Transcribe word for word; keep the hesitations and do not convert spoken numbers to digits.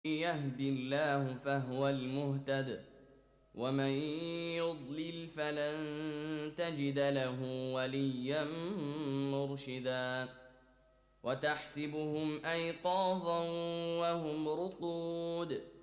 يهد الله فهو المهتد، ومن يضلل فلن تجد له وليا مرشدا. وتحسبهم أيقاظا وهم رقود